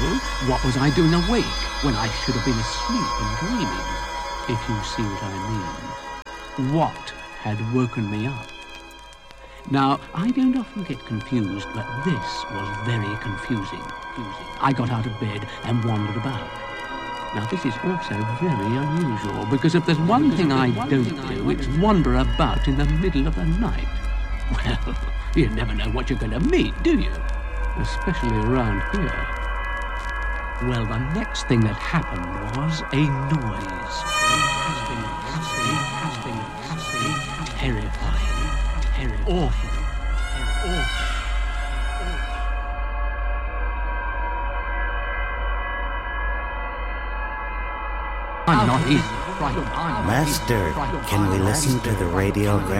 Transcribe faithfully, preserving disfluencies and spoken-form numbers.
Well, what was I doing awake when I should have been asleep and dreaming, if you see what I mean? What had woken me up? Now, I don't often get confused, but this was very confusing. I got out of bed and wandered about. Now, this is also very unusual, because if there's one thing I don't do, it's wander about in the middle of the night. Well, you never know what you're going to meet, do you? Especially around here. Well, the next thing that happened was a noise. Terrifying. Terrifying. Awful. Awful. I'm not easy. Master, can we listen to the radio?